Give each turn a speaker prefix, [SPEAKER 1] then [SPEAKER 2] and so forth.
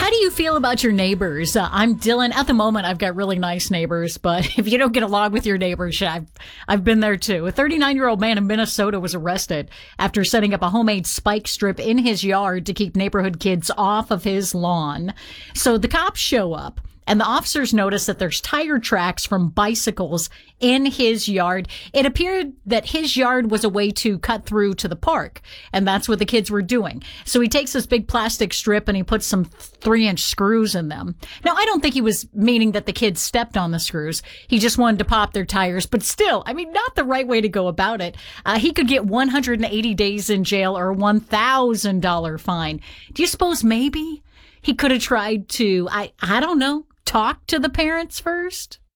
[SPEAKER 1] How do you feel about your neighbors? I'm Dylan. At the moment, I've got really nice neighbors, but if you don't get along with your neighbors, I've been there too. A 39-year-old man in Minnesota was arrested after setting up a homemade spike strip in his yard to keep neighborhood kids off of his lawn. So the cops show up, and the officers notice that there's tire tracks from bicycles in his yard. It appeared that his yard was a way to cut through to the park, and that's what the kids were doing. So he takes this big plastic strip and he puts some 3-inch screws in them. Now, I don't think he was meaning that the kids stepped on the screws. He just wanted to pop their tires, but still, I mean, not the right way to go about it. He could get 180 days in jail or a $1,000 fine. Do you suppose maybe he could have tried to, I don't know, talk to the parents first?